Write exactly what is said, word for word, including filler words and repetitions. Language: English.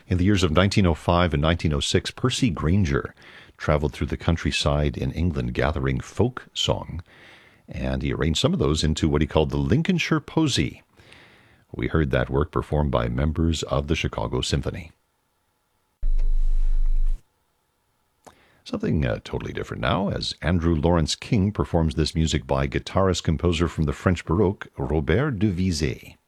In the years of nineteen oh five and nineteen oh six, Percy Grainger traveled through the countryside in England gathering folk song, and he arranged some of those into what he called the Lincolnshire Posy. We heard that work performed by members of the Chicago Symphony. Something uh, totally different now, as Andrew Lawrence King performs this music by guitarist-composer from the French Baroque, Robert Duvizet.